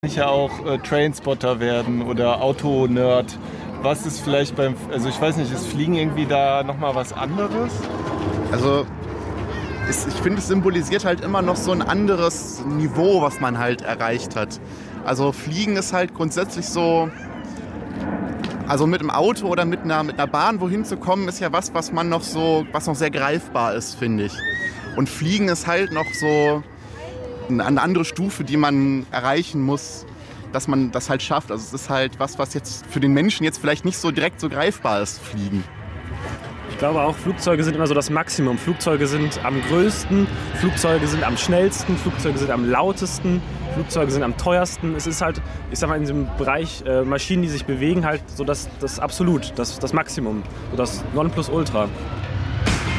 Ich ja auch Trainspotter werden oder Autonerd. Was ist vielleicht also ich weiß nicht, ist Fliegen irgendwie da nochmal was anderes? Also ich finde, es symbolisiert halt immer noch so ein anderes Niveau, was man halt erreicht hat. Also Fliegen ist halt grundsätzlich so, also mit einem Auto oder mit einer Bahn wohin zu kommen, ist ja was noch sehr greifbar ist, finde ich. Und Fliegen ist halt noch so eine andere Stufe, die man erreichen muss, dass man das halt schafft. Also es ist halt was jetzt für den Menschen jetzt vielleicht nicht so direkt so greifbar ist, Fliegen. Ich glaube auch, Flugzeuge sind immer so das Maximum. Flugzeuge sind am größten, Flugzeuge sind am schnellsten, Flugzeuge sind am lautesten, Flugzeuge sind am teuersten. Es ist halt, ich sag mal, in diesem Bereich Maschinen, die sich bewegen, halt so das Absolut, das Maximum, so das Nonplusultra.